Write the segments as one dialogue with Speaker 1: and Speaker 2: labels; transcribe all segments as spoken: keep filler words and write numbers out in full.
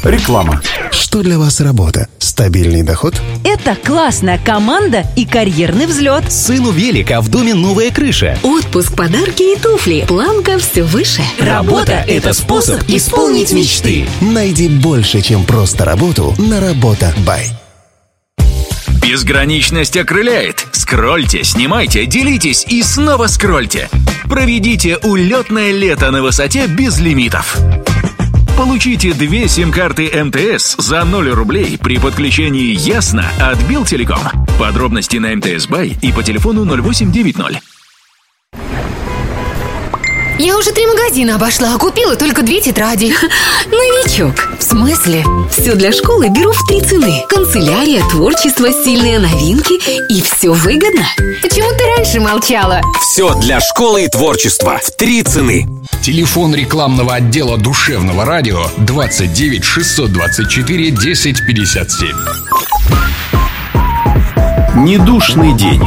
Speaker 1: Реклама.
Speaker 2: Что для вас работа? Стабильный доход?
Speaker 3: Это классная команда и карьерный взлет.
Speaker 4: Сыну велик, а в доме новая крыша.
Speaker 5: Отпуск, подарки и туфли. Планка все выше.
Speaker 4: Работа – это способ исполнить мечты.
Speaker 2: Найди больше, чем просто работу на Работа Бай.
Speaker 6: Безграничность окрыляет. Скрольте, снимайте, делитесь и снова скрольте. Проведите улетное лето на высоте без лимитов. Получите две сим-карты эм тэ эс за ноль рублей при подключении «Ясно» от Билтелеком. Подробности на эм тэ эс Бай и по телефону ноль восемь девять ноль.
Speaker 7: Я уже три магазина обошла, а купила только две тетради.
Speaker 5: Новичок. В смысле? Все для школы беру в три цены. Канцелярия, творчество, стильные новинки. И все выгодно.
Speaker 7: Почему ты раньше молчала?
Speaker 8: Все для школы и творчества в три цены.
Speaker 9: Телефон рекламного отдела Душевного радио двадцать девять шестьсот двадцать четыре десять пятьдесят семь.
Speaker 1: Недушный день.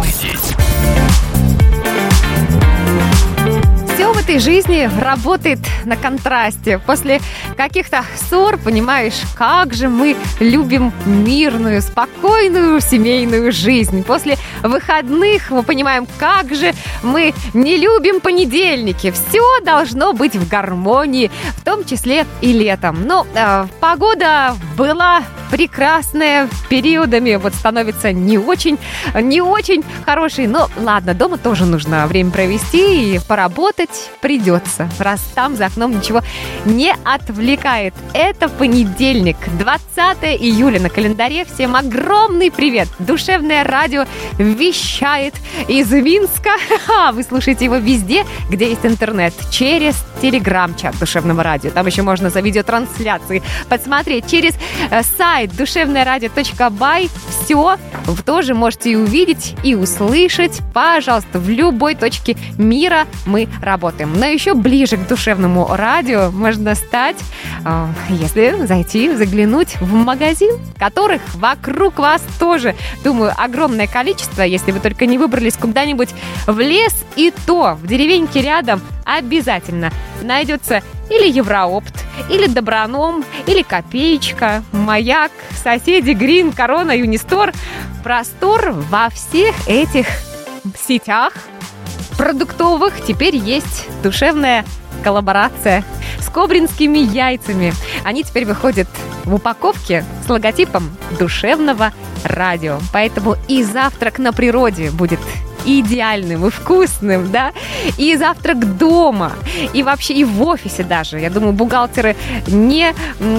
Speaker 10: Все в этой жизни работает на контрасте. После каких-то ссор понимаешь, как же мы любим мирную, спокойную семейную жизнь. После выходных мы понимаем, как же мы не любим понедельники. Все должно быть в гармонии, в том числе и летом. Но э, погода была прекрасная, периодами вот становится не очень, не очень хорошей. Но ладно, дома тоже нужно время провести и поработать придется, раз там за окном ничего не отвлекает. Это понедельник, двадцатое июля на календаре. Всем огромный привет! Душевное радио вещает из Минска. Вы слушаете его везде, где есть интернет, через телеграм-чат Душевного радио. Там еще можно за видеотрансляцией посмотреть. Через сайт душевное радио точка бай все вы тоже можете и увидеть, и услышать. Пожалуйста, в любой точке мира мы работаем. Но еще ближе к Душевному радио можно стать, если зайти, заглянуть в магазин, которых вокруг вас тоже, думаю, огромное количество. Если вы только не выбрались куда-нибудь в лес, и то в деревеньке рядом обязательно найдется или Евроопт, или Доброном, или Копеечка, Маяк, соседи, Грин, Корона, Юнистор. Простор во всех этих сетях продуктовых теперь есть душевная коллаборация с кобринскими яйцами. Они теперь выходят в упаковке с логотипом Душевного радио. Поэтому и завтрак на природе будет идеальным и вкусным, да, и завтрак дома, и вообще и в офисе даже. Я думаю, бухгалтеры не,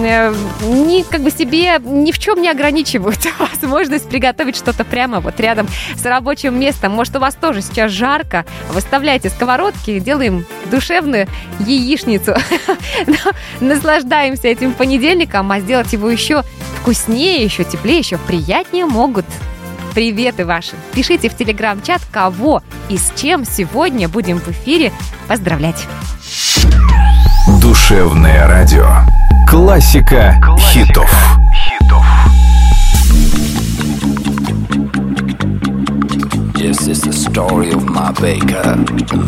Speaker 10: не как бы себе ни в чем не ограничивают возможность приготовить что-то прямо вот рядом с рабочим местом. Может, у вас тоже сейчас жарко, выставляйте сковородки, делаем душевную яичницу. Наслаждаемся этим понедельником, а сделать его еще вкуснее, еще теплее, еще приятнее могут приветы ваши. Пишите в телеграм-чат, кого и с чем сегодня будем в эфире поздравлять.
Speaker 1: Душевное радио. Классика, Классика хитов. хитов.
Speaker 11: Yes, it's the story of my baker.